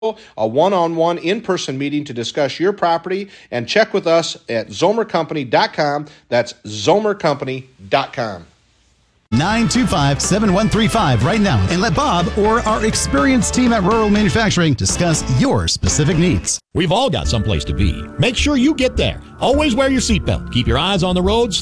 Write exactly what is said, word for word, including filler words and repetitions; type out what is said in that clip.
a one-on-one in-person meeting to discuss your property, and check with us at zomer company dot com. That's zomer company dot com. nine two five, seven one three five right now and let Bob or our experienced team at Rural Manufacturing discuss your specific needs. We've all got someplace to be. Make sure you get there. Always wear your seatbelt. Keep your eyes on the roads.